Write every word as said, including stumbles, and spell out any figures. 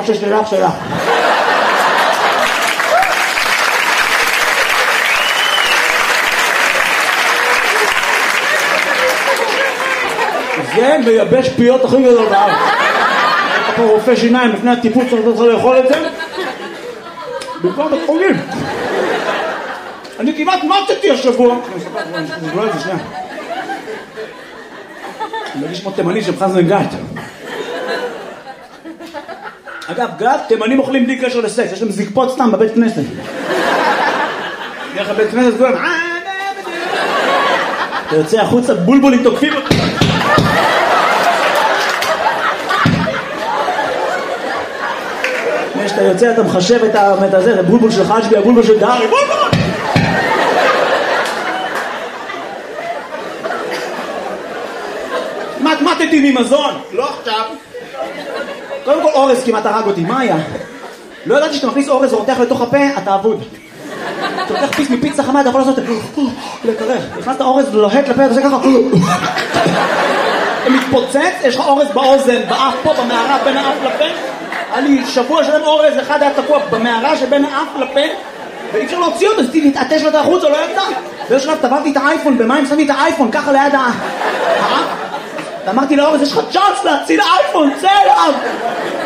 או ששלך שלך? זה מייבש פיות הכי גדול בארץ. אתה פה רופא שיניים לפני הטיפול צריך לאכול את זה במקום בית חולים. אני כמעט מתתי השבוע. אני מספר, אני אסגור את זה שנייה. אני מרגיש כמו תימני שבחר זה גת. אגב, גת, תימנים אוכלים בלי קשר לסקס, יש להם זקפות סתם בבית כנסת. דרך הבית כנסת כולם, אתה יוצא החוצה, בולבולים תוקפים אותי. כשאתה יוצא אתה מחשב את הזה, זה בולבול של חג'בי, הבולבול של דהרי, בולבול! מתמטתי ממזון, לא עכשיו. קודם כל אורז כמעט הרג אותי, מה היה? לא ידעתי שאתה מכניס אורז ורותח לתוך הפה, אתה אבוד. אתה לוקח פיס מפיצה חמה, אתה יכול לעשות לקרר. נכנסת אורז ולוהט לפה, אתה עושה ככה. אתה מתפוצץ, יש לך אורז באוזן, באף פה, במערה, בין האף לפה. היה לי שבוע שלם אורז, אחד היה תקוע במערה שבין האף לפה, ואי אפשר להוציא אותו, אז תתעטש לו את החוץ, או לא יצא. באיזשהו שלב טבעתי את האייפון במים, שמתי את האייפון ככה ליד האף. ואמרתי לאורז, יש לך צ'אנס להציל האייפון, צא אליו!